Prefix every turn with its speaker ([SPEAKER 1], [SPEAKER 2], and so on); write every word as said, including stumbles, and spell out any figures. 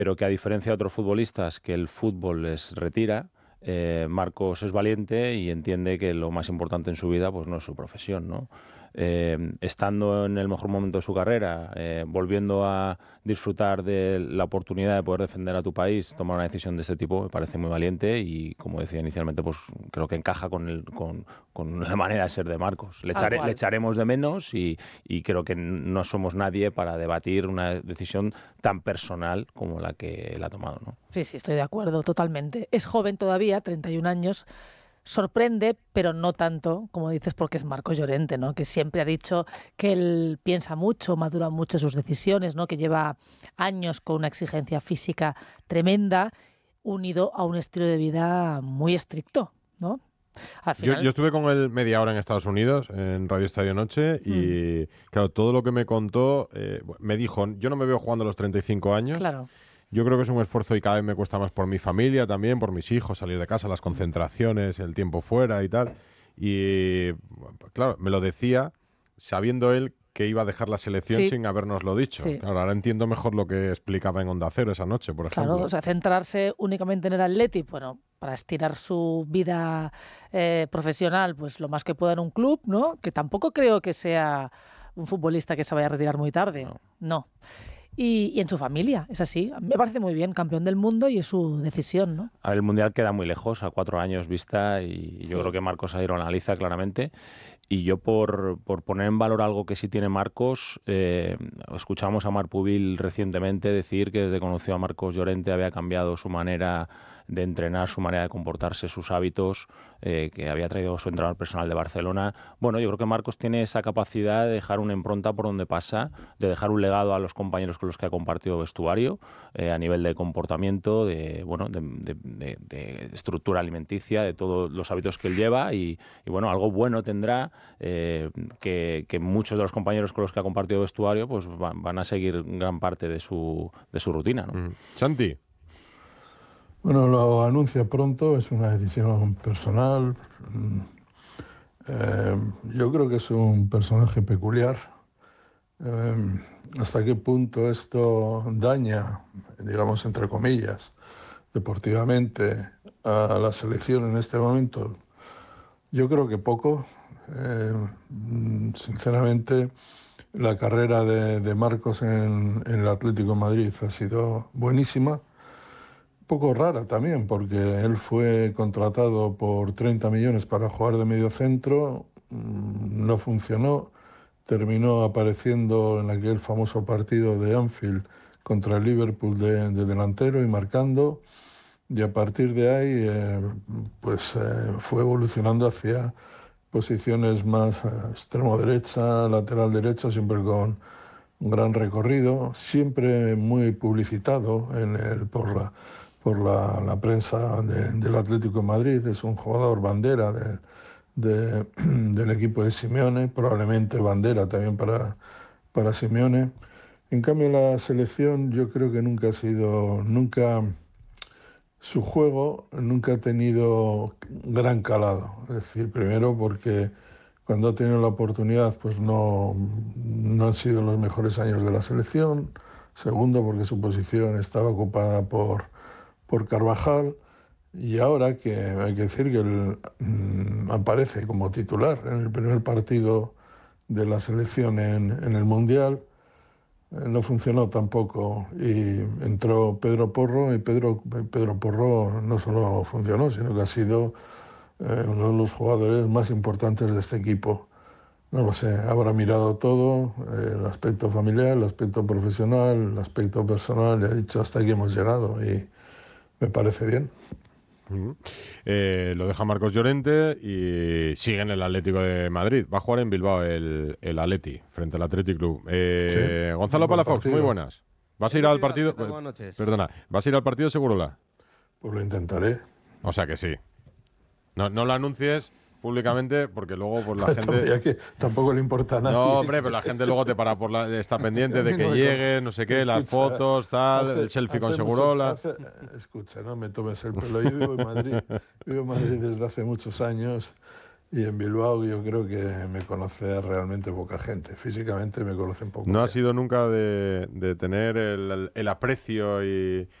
[SPEAKER 1] pero que a diferencia de otros futbolistas que el fútbol les retira, eh, Marcos es valiente y entiende que lo más importante en su vida pues no es su profesión, ¿no? Eh, estando en el mejor momento de su carrera, eh, volviendo a disfrutar de la oportunidad de poder defender a tu país, tomar una decisión de este tipo me parece muy valiente y, como decía inicialmente, pues creo que encaja con, el, con, con la manera de ser de Marcos. Le, echaré, le echaremos de menos y, y creo que no somos nadie para debatir una decisión tan personal como la que él ha tomado, ¿no?
[SPEAKER 2] Sí, sí, estoy de acuerdo, totalmente. Es joven todavía, treinta y un años. Sorprende, pero no tanto, como dices, porque es Marcos Llorente, ¿no? Que siempre ha dicho que él piensa mucho, madura mucho sus decisiones, ¿no? Que lleva años con una exigencia física tremenda, unido a un estilo de vida muy estricto, ¿no?
[SPEAKER 3] Al final... yo, yo estuve con él media hora en Estados Unidos, en Radio Estadio Noche, y mm. claro, todo lo que me contó, eh, me dijo, yo no me veo jugando a los treinta y cinco años.
[SPEAKER 2] Claro.
[SPEAKER 3] Yo creo que es un esfuerzo y cada vez me cuesta más por mi familia también, por mis hijos, salir de casa, las concentraciones, el tiempo fuera y tal. Y claro, me lo decía sabiendo él que iba a dejar la selección sí. sin habernoslo dicho. Sí. Claro, ahora entiendo mejor lo que explicaba en Onda Cero esa noche, por ejemplo.
[SPEAKER 2] Claro, o sea, centrarse únicamente en el Atleti, bueno, para estirar su vida eh, profesional, pues lo más que pueda en un club, ¿no? Que tampoco creo que sea un futbolista que se vaya a retirar muy tarde. No. no. Y, y en su familia, es así. Me parece muy bien, campeón del mundo y es su decisión, ¿no?
[SPEAKER 1] A ver, el Mundial queda muy lejos, a cuatro años vista, y yo sí. creo que Marcos ahí lo analiza claramente. Y yo, por, por poner en valor algo que sí tiene Marcos, eh, escuchamos a Marc Pubil recientemente decir que desde que conoció a Marcos Llorente había cambiado su manera de entrenar, su manera de comportarse, sus hábitos, eh, que había traído su entrenador personal de Barcelona. Bueno, yo creo que Marcos tiene esa capacidad de dejar una impronta por donde pasa, de dejar un legado a los compañeros con los que ha compartido vestuario, eh, a nivel de comportamiento, de, bueno, de, de, de, de estructura alimenticia, de todos los hábitos que él lleva y, y bueno, algo bueno tendrá eh, que, que muchos de los compañeros con los que ha compartido vestuario pues van, van a seguir gran parte de su, de su rutina, ¿no?
[SPEAKER 3] Mm. Santi.
[SPEAKER 4] Bueno, lo anuncia pronto, es una decisión personal. Eh, yo creo que es un personaje peculiar. Eh, ¿Hasta qué punto esto daña, digamos, entre comillas, deportivamente a la selección en este momento? Yo creo que poco. Eh, sinceramente, la carrera de, de Marcos en, en el Atlético de Madrid ha sido buenísima. Poco rara también, porque él fue contratado por treinta millones para jugar de medio centro, no funcionó, terminó apareciendo en aquel famoso partido de Anfield contra el Liverpool de, de delantero y marcando, y a partir de ahí eh, pues, eh, fue evolucionando hacia posiciones más eh, extremo derecha, lateral derecho, siempre con un gran recorrido, siempre muy publicitado en el, por la por la, la prensa de, del Atlético de Madrid. Es un jugador bandera de, de, del equipo de Simeone, probablemente bandera también para, para Simeone. En cambio, la selección yo creo que nunca ha sido, nunca, su juego nunca ha tenido gran calado. Es decir, primero porque cuando ha tenido la oportunidad pues no, no han sido los mejores años de la selección. Segundo, porque su posición estaba ocupada por por Carvajal, y ahora que hay que decir que él mmm, aparece como titular en el primer partido de la selección en, en el Mundial, eh, no funcionó tampoco y entró Pedro Porro y Pedro, Pedro Porro no solo funcionó, sino que ha sido eh, uno de los jugadores más importantes de este equipo. No lo sé, habrá mirado todo, eh, el aspecto familiar, el aspecto profesional, el aspecto personal, y ha dicho hasta aquí hemos llegado y me parece bien.
[SPEAKER 3] Uh-huh. Eh, lo deja Marcos Llorente y sigue en el Atlético de Madrid. Va a jugar en Bilbao el, el Atleti, frente al Athletic Club. Eh, sí, Gonzalo Palafox, muy buenas. ¿Vas a ir al partido?
[SPEAKER 5] Buenas noches.
[SPEAKER 3] Perdona, ¿vas a ir al partido Segurola?
[SPEAKER 4] Pues lo intentaré.
[SPEAKER 3] O sea que sí. No, no lo anuncies públicamente porque luego pues la gente
[SPEAKER 4] ya que tampoco le importa a nadie.
[SPEAKER 3] No, hombre, pero la gente luego te para por la está pendiente de que no llegue, no sé qué, escucha, las fotos, tal, hace, el selfie con Segurola.
[SPEAKER 4] Mucho, hace, escucha, no me tomes el pelo. Yo vivo en Madrid, vivo en Madrid desde hace muchos años y en Bilbao yo creo que me conoce realmente poca gente. Físicamente me conocen poco.
[SPEAKER 3] No ha sido nunca de, de tener el, el aprecio y,